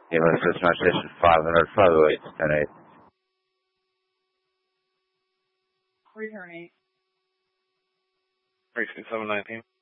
English Dispatch Station 500, Flight 10-8. Return 8. 36719.